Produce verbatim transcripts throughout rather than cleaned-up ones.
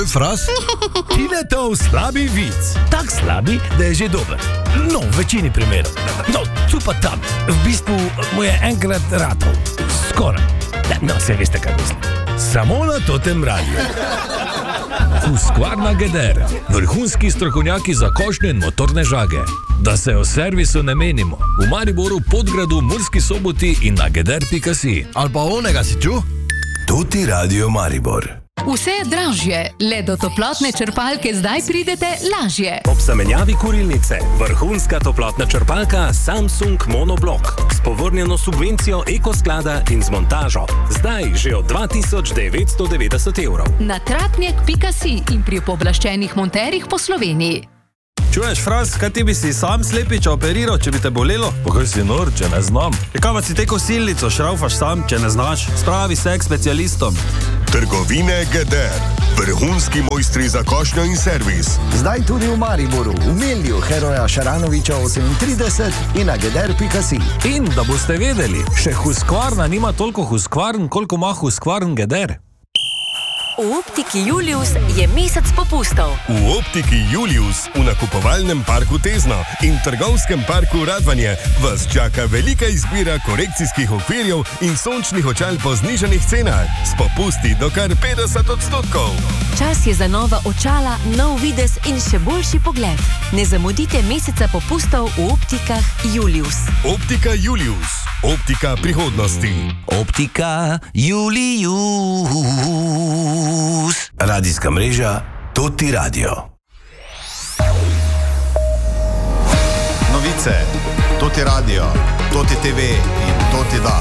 Kaj, Fras? Tinetov slabi vic. Tak slabi, da je že dober. No, v večini primerov. No, tu pa tam. V bistvu mu je enkrat ratov. Skoraj. No, se veste, kaj mislim. Samo na Totem radiju. Husqvarna Geder. Vrhunski strokovnjaki za košnje in motorne žage. Da se o servisu ne menimo. V Mariboru, Podgradu, Murski Soboti in na geder pika si. Ali pa onega si ču? Toti radio Maribor. Vse je dražje, le do toplotne črpalke zdaj pridete lažje. Ob zamenjavi kurilnice, vrhunska toplotna črpalka Samsung Monoblock s povrnjeno subvencijo Ekosklada in z montažo. Zdaj že od dva tisoč devetsto devetdeset evrov. Na tratnjek pika si in pri pooblaščenih monterjih po Sloveniji. Čuješ, Fras, kaj ti bi si sam slepiča operiral, če bi te bolelo? Pa kaj si nor, če ne znam? Kaj pa si te kosilnico šraufaš sam, če ne znaš? Spravi se k specialistom. Trgovine Geder. Vrhunski mojstri za košnjo in servis. Zdaj tudi v Mariboru, v Melju Heroja Šaranoviča osemintrideset in na geder pika si. In da boste vedeli, še Husqvarna nima toliko Husqvarn, koliko ima Husqvarn Geder. V Optiki Julius je mesec popustov. V Optiki Julius v nakupovalnem parku Tezno in trgovskem parku Radvanje vas čaka velika izbira korekcijskih okvirjev in sončnih očal po znižanih cenah s popusti do kar petdeset odstotkov. Čas je za nova očala, nov videz in še boljši pogled. Ne zamudite meseca popustov v Optikah Julius. Optika Julius. Optika prihodnosti. Optika Julius. Radijska mreža Toti radio. Novice, Toti radio, Toti te ve in Toti da.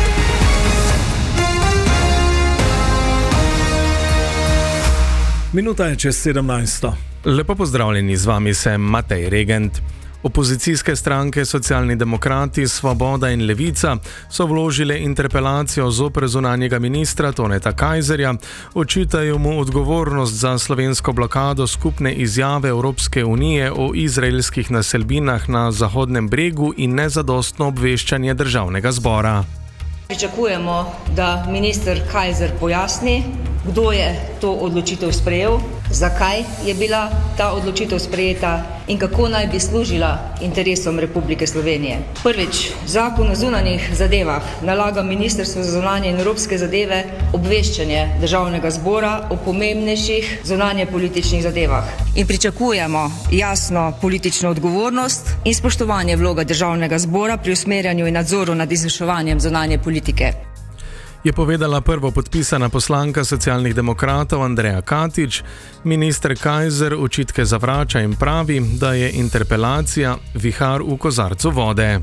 Minuta je čez sedemnajsto. Lepo pozdravljeni, z vami sem Matej Regent. Opozicijske stranke Socialni demokrati, Svoboda in Levica so vložile interpelacijo zoper zunanjega ministra Toneta Kajzerja, očitajo mu odgovornost za slovensko blokado skupne izjave Evropske unije o izraelskih naselbinah na Zahodnem bregu in nezadostno obveščanje državnega zbora. Pričakujemo, da minister Kajzer pojasni, kdo je to odločitev sprejel, zakaj je bila ta odločitev sprejeta in kako naj bi služila interesom Republike Slovenije. Prvič, zakon o zunanjih zadevah nalaga Ministrstvu za zunanje in evropske zadeve obveščanje državnega zbora o pomembnejših zunanje političnih zadevah. In pričakujemo jasno politično odgovornost in spoštovanje vloga državnega zbora pri usmerjanju in nadzoru nad izvrševanjem zunanje politike. Je povedala prvo podpisana poslanka Socialnih demokratov Andreja Katič. Minister Kajzer očitke zavrača in pravi, da je interpelacija vihar v kozarcu vode.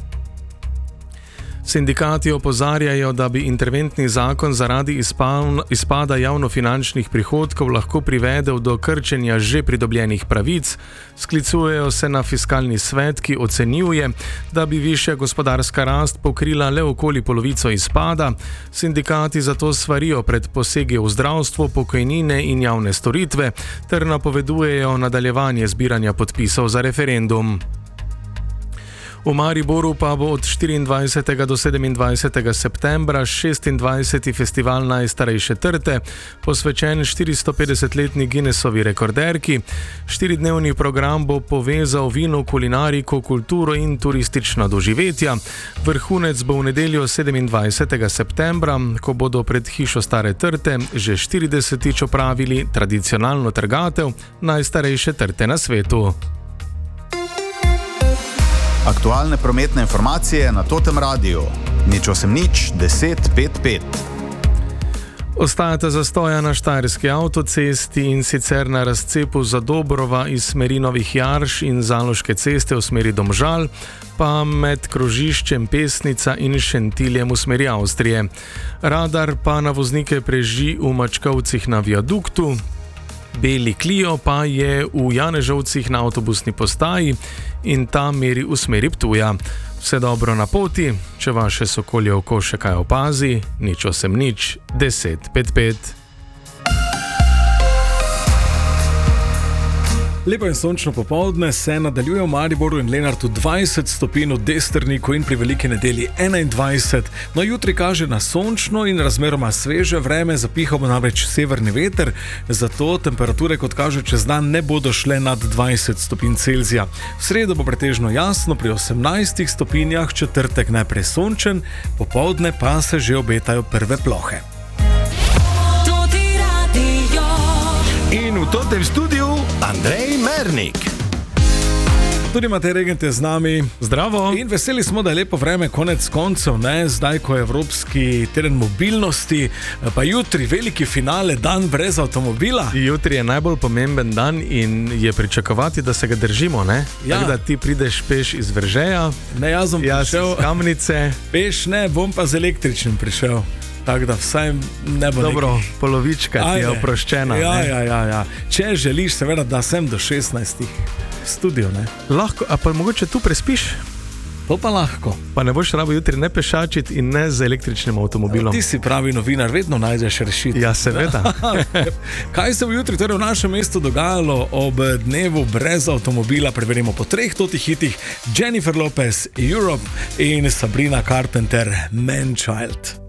Sindikati opozarjajo, da bi interventni zakon zaradi izpada javnofinančnih prihodkov lahko privedel do krčenja že pridobljenih pravic. Sklicujejo se na fiskalni svet, ki ocenjuje, da bi višja gospodarska rast pokrila le okoli polovico izpada. Sindikati zato svarijo pred posegi v zdravstvo, pokojnine in javne storitve ter napovedujejo nadaljevanje zbiranja podpisov za referendum. V Mariboru pa bo od štiriindvajsetega do sedemindvajsetega septembra šestindvajseti festival najstarejše trte, posvečen štiristopedesetletni Guinnessovi rekorderki. Štiridnevni program bo povezal vino, kulinariko, kulturo in turistična doživetja. Vrhunec bo v nedeljo sedemindvajsetega septembra, ko bodo pred hišo Stare trte že štiridesetič opravili tradicionalno trgatev najstarejše trte na svetu. Aktualne prometne informacije na Totem radiju. Nič osem nič deset pet pet. Ostajata zastoja na Štajerski avtocesti in sicer na razcepu Zadobrova iz smeri Novih Jarš in Zaloške ceste v smeri Domžal, pa med krožiščem Pesnica in Šentiljem v smeri Avstrije. Radar pa na voznike preži v Mačkovcih na viaduktu. Beli Clio pa je v Janežovcih na avtobusni postaji in ta meri v smeri Ptuja. Vse dobro na poti, če vaše sokolje oko še kaj opazi, nič osem nič deset pet pet. Lepo in sončno popoldne se nadaljuje v Mariboru in Lenartu dvajset stopinj, v Destrniku in pri Veliki nedelji enaindvajset. No, jutri kaže na sončno in razmeroma sveže vreme, zapihal bo namreč severni veter, zato temperature, kot kaže, čez dan ne bodo šle nad dvajset stopinj Celzija. V sredo bo pretežno jasno pri osemnajstih stopinjah, četrtek najprej sončen, popoldne pa se že obetajo prve plohe. In v tem studiu Andrej Mernik. Tudi Matej Regent je z nami. Zdravo. In veseli smo, da je lepo vreme konec koncev, ne? Zdaj, ko je Evropski teden mobilnosti, pa jutri veliki finale, dan brez avtomobila. Jutri je najbolj pomemben dan in je pričakovati, da se ga držimo, ne? Ja. Tako da ti prideš peš iz Veržeja. Ne, jaz bom jaz prišel. Iz Kamnice. Peš ne, bom pa z električnim prišel. Tako da vsaj ne bo dobro, nekih... polovička ti je oproščena. Ja, ja, ja, ja. Če želiš, seveda, da sem do šestnajstih studio, ne? Lahko, a pa mogoče tu prespiš? To pa lahko. Pa ne boš rabo jutri ne pešačiti in ne z električnim avtomobilom. Ti si pravi novinar, vedno najdeš rešitev. Ja, seveda. Kaj se bo jutri torej v našem mestu dogajalo ob dnevu brez avtomobila? Preverimo po treh totih hitih: Jennifer Lopez, Europe in Sabrina Carpenter, Man Child.